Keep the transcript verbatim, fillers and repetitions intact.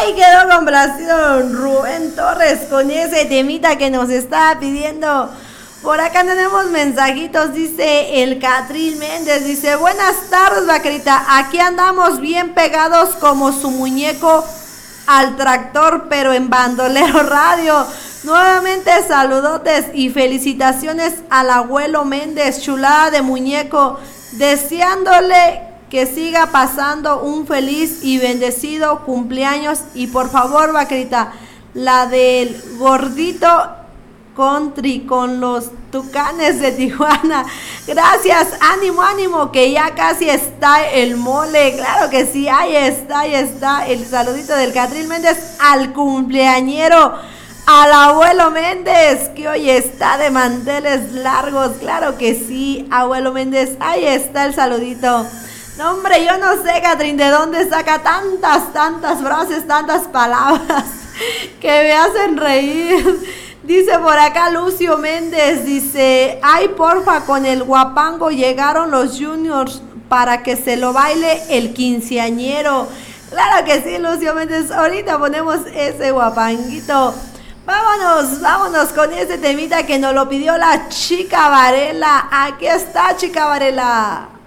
Ay, quedó complacido Rubén Torres con ese temita que nos está pidiendo. Por acá tenemos mensajitos, dice el Catril Méndez, dice, buenas tardes, vaquerita, aquí andamos bien pegados como su muñeco al tractor, pero en Bandolero Radio. Nuevamente saludotes y felicitaciones al abuelo Méndez, chulada de muñeco, deseándole que siga pasando un feliz y bendecido cumpleaños. Y por favor, vaquerita, la del gordito country con los Tucanes de Tijuana. Gracias, ánimo, ánimo, que ya casi está el mole. Claro que sí, ahí está, ahí está el saludito del Catril Méndez al cumpleañero, al abuelo Méndez, que hoy está de manteles largos. Claro que sí, abuelo Méndez, ahí está el saludito. No, hombre, yo no sé, Catrín, de dónde saca tantas, tantas frases, tantas palabras que me hacen reír. Dice por acá Lucio Méndez, dice, ay, porfa, con el guapango llegaron los juniors para que se lo baile el quinceañero. Claro que sí, Lucio Méndez, ahorita ponemos ese guapanguito. Vámonos, vámonos con ese temita que nos lo pidió la Chica Varela. Aquí está, Chica Varela.